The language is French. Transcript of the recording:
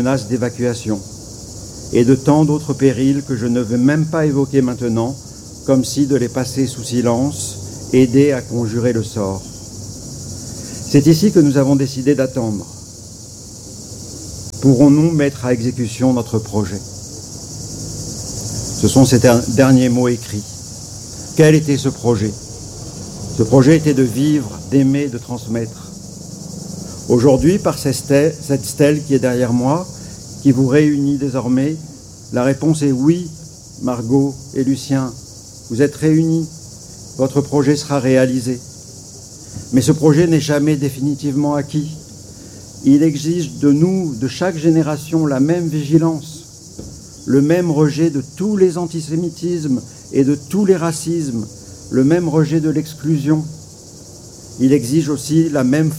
menaces d'évacuation et de tant d'autres périls que je ne veux même pas évoquer maintenant, comme si de les passer sous silence aidait à conjurer le sort. C'est ici que nous avons décidé d'attendre. Pourrons-nous mettre à exécution notre projet? Ce sont ces derniers mots écrits. Quel était ce projet? Ce projet était de vivre, d'aimer, de transmettre. Aujourd'hui, par cette stèle qui est derrière moi, qui vous réunit désormais, la réponse est oui, Margot et Lucien, vous êtes réunis, votre projet sera réalisé. Mais ce projet n'est jamais définitivement acquis. Il exige de nous, de chaque génération, la même vigilance, le même rejet de tous les antisémitismes et de tous les racismes, le même rejet de l'exclusion. Il exige aussi la même